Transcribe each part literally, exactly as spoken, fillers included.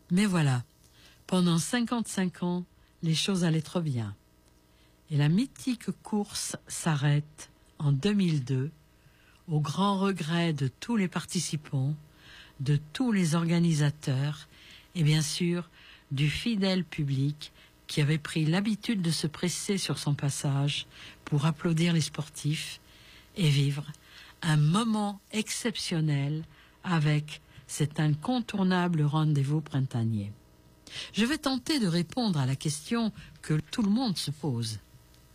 Mais voilà, pendant cinquante-cinq ans, les choses allaient trop bien. Et la mythique course s'arrête en deux mille deux, au grand regret de tous les participants, de tous les organisateurs et bien sûr du fidèle public qui avait pris l'habitude de se presser sur son passage pour applaudir les sportifs et vivre un moment exceptionnel avec cet incontournable rendez-vous printanier. Je vais tenter de répondre à la question que tout le monde se pose. Pourquoi ?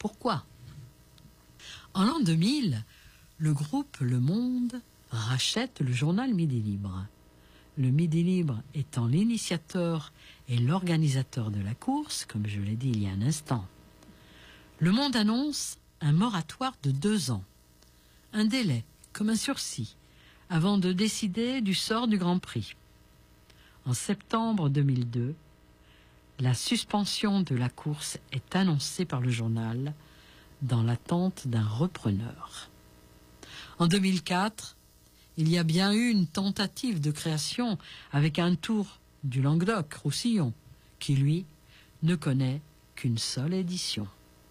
En l'an deux mille, le groupe Le Monde rachète le journal Midi Libre. Le Midi Libre étant l'initiateur et l'organisateur de la course, comme je l'ai dit il y a un instant. Le Monde annonce un moratoire de deux ans, un délai comme un sursis, avant de décider du sort du Grand Prix. En septembre deux mille deux, la suspension de la course est annoncée par le journal dans l'attente d'un repreneur. En deux mille quatre, il y a bien eu une tentative de création avec un tour du Languedoc-Roussillon, qui, lui, ne connaît qu'une seule édition.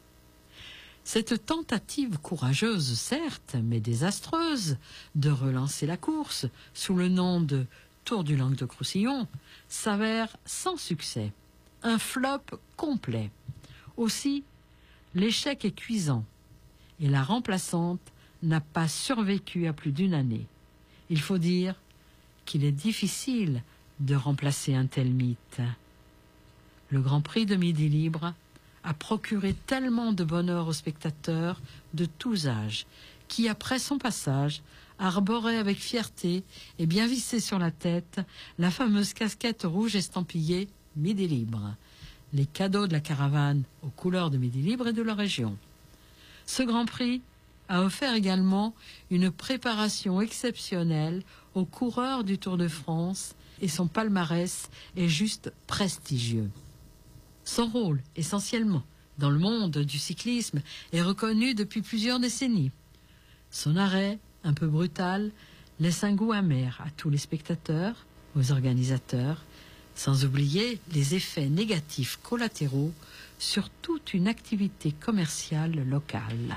Cette tentative courageuse, certes, mais désastreuse, de relancer la course sous le nom de Tour du Languedoc-Roussillon s'avère sans succès, un flop complet. Aussi, l'échec est cuisant et la remplaçante n'a pas survécu à plus d'une année. Il faut dire qu'il est difficile de remplacer un tel mythe. Le Grand Prix de Midi Libre a procuré tellement de bonheur aux spectateurs de tous âges qui, après son passage, arboraient avec fierté et bien vissée sur la tête la fameuse casquette rouge estampillée Midi Libre, les cadeaux de la caravane aux couleurs de Midi Libre et de la région. Ce Grand Prix a offert également une préparation exceptionnelle aux coureurs du Tour de France et son palmarès est juste prestigieux. Son rôle, essentiellement, dans le monde du cyclisme, est reconnu depuis plusieurs décennies. Son arrêt, un peu brutal, laisse un goût amer à tous les spectateurs, aux organisateurs, sans oublier les effets négatifs collatéraux sur toute une activité commerciale locale.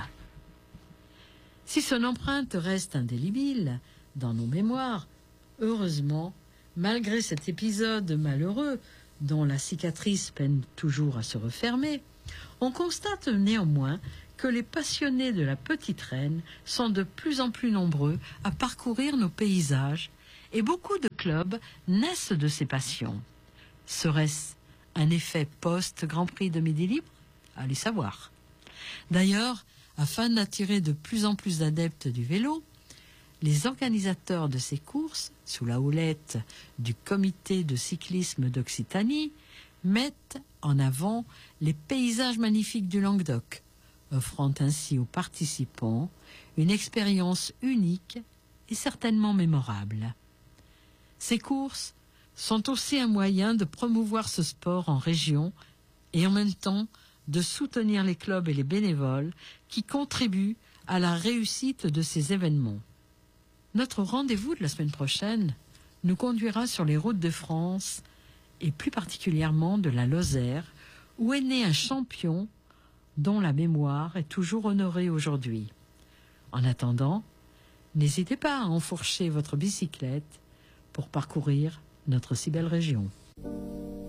Si son empreinte reste indélébile dans nos mémoires, heureusement, malgré cet épisode malheureux dont la cicatrice peine toujours à se refermer, on constate néanmoins que les passionnés de la petite reine sont de plus en plus nombreux à parcourir nos paysages et beaucoup de clubs naissent de ces passions. Serait-ce un effet post-Grand Prix de Midi Libre ? Allez savoir. D'ailleurs, afin d'attirer de plus en plus d'adeptes du vélo, les organisateurs de ces courses, sous la houlette du Comité de cyclisme d'Occitanie, mettent en avant les paysages magnifiques du Languedoc, offrant ainsi aux participants une expérience unique et certainement mémorable. Ces courses sont aussi un moyen de promouvoir ce sport en région et en même temps de soutenir les clubs et les bénévoles qui contribuent à la réussite de ces événements. Notre rendez-vous de la semaine prochaine nous conduira sur les routes de France et plus particulièrement de la Lozère, où est né un champion dont la mémoire est toujours honorée aujourd'hui. En attendant, n'hésitez pas à enfourcher votre bicyclette pour parcourir notre si belle région.